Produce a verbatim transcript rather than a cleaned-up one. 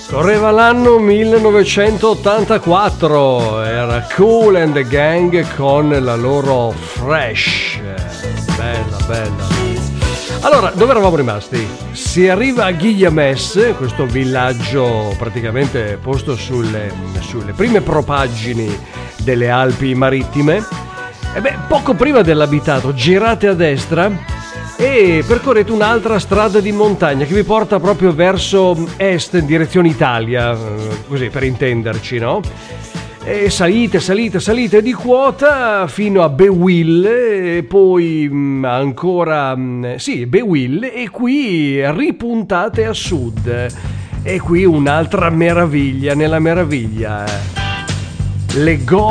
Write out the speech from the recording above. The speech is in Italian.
Correva l'anno millenovecentottantaquattro, era Kool and the Gang con la loro Fresh. Bella, bella. Allora, dove eravamo rimasti? Si arriva a Guillames, questo villaggio praticamente posto sulle, sulle prime propaggini delle Alpi marittime. E beh, poco prima dell'abitato girate a destra e percorrete un'altra strada di montagna che vi porta proprio verso est, in direzione Italia, così per intenderci, no? E salite, salite, salite di quota fino a Béhuil e poi ancora, sì, Béhuil, e qui ripuntate a sud. E qui un'altra meraviglia nella meraviglia. Le go-